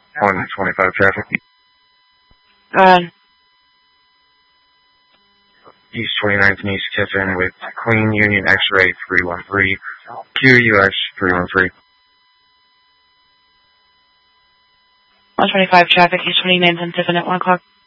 125 traffic. Go ahead. East 29th and East Kiffin with Queen Union X-Ray 313, QUX 313. 125 traffic, East 29th and Tiffin at 1 o'clock.